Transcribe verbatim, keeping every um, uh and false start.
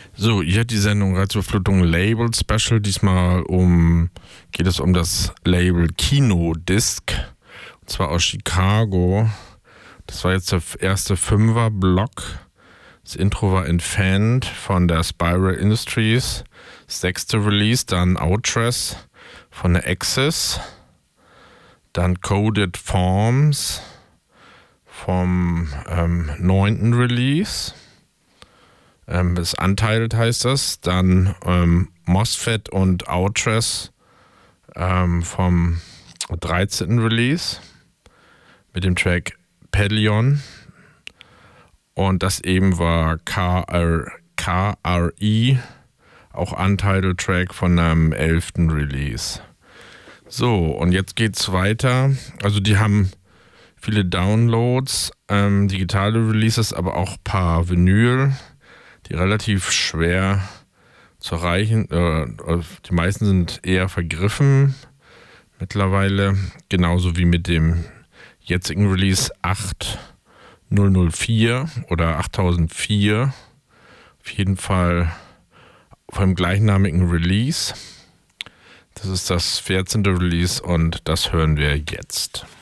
So, hier hat die Sendung Reizüberflutung Label Special. Diesmal um, geht es um das Label Kinodisc. Und zwar aus Chicago. Das war jetzt der erste Fünfer-Block. Das Intro war entfernt von der Spiral Industries. Das sechste Release, dann Outress von der Axis. Dann Coded Forms vom ähm, neunten Release. Ähm, das Untitled heißt das. Dann ähm, MOSFET und Outress ähm, vom dreizehnten Release mit dem Track Pelion. Und das eben war K R, K R E, auch Untitled Track von einem elften Release. So, und jetzt geht's weiter. Also die haben viele Downloads, ähm, digitale Releases, aber auch ein paar Vinyl, die relativ schwer zu erreichen. Äh, die meisten sind eher vergriffen mittlerweile, genauso wie mit dem jetzigen Release achttausendvier oder achttausendvier. Auf jeden Fall vom gleichnamigen Release. Das ist das vierzehnte Release und das hören wir jetzt.